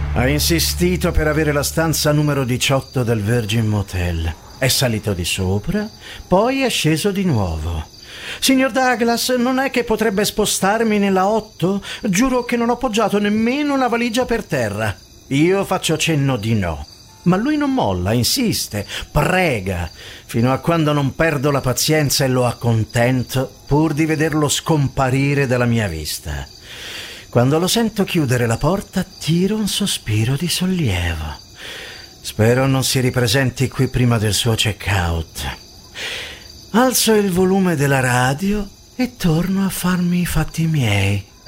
Ha insistito per avere la stanza numero 18 del Virgin Motel. È salito di sopra, poi è sceso di nuovo. Signor Douglas, non è che potrebbe spostarmi nella 8? Giuro che non ho poggiato nemmeno una valigia per terra. Io faccio cenno di no. Ma lui non molla, insiste, prega, fino a quando non perdo la pazienza e lo accontento, pur di vederlo scomparire dalla mia vista. Quando lo sento chiudere la porta, tiro un sospiro di sollievo. Spero non si ripresenti qui prima del suo check-out. Alzo il volume della radio e torno a farmi i fatti miei.